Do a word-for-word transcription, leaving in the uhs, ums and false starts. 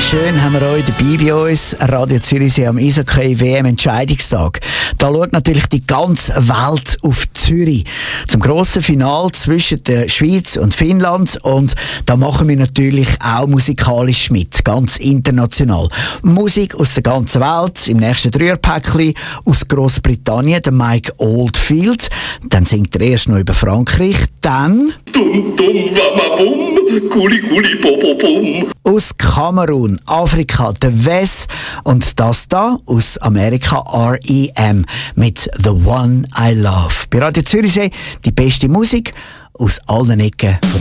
schön haben wir euch dabei bei uns. Radio Zürichsee am Eishockey-W M-Entscheidungstag. Da schaut natürlich die ganze Welt auf Zürich. Zum grossen Finale zwischen der Schweiz und Finnland. Und da machen wir natürlich auch musikalisch mit. Ganz international. Musik aus der ganzen Welt. Im nächsten Dreierpäckchen aus Grossbritannien, der Mike Oldfield. Dann singt er erst noch über Frankreich. Dann... Dum, dum, wamabum, guli, guli, bobobum. Aus Kamerun, Afrika, der Wes. Und das da aus Amerika, R E M mit The One I Love. Bei Radio Zürichsee die beste Musik aus allen Ecken.